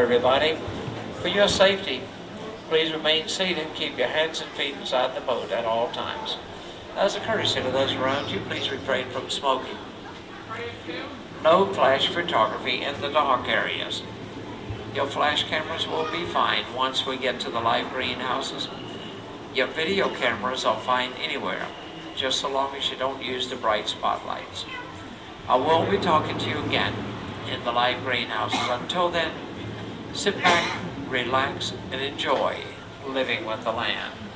everybody. For your safety, please remain seated and keep your hands and feet inside the boat at all times. As a courtesy to those around you, please refrain from smoking. No flash photography in the dark areas. Your flash cameras will be fine once we get to the live greenhouses. Your video cameras are fine anywhere, just so long as you don't use the bright spotlights. I won't be talking to you again in the live greenhouses. Until then, sit back, relax, and enjoy living with the land.